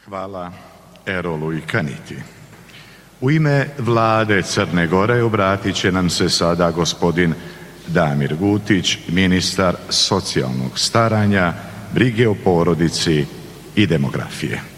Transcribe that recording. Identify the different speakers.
Speaker 1: Hvala Erolu i Kaniti. U ime Vlade Crne Gore obratit će nam se sada gospodin Damir Gutić, ministar socijalnog staranja, brige o porodici i demografije.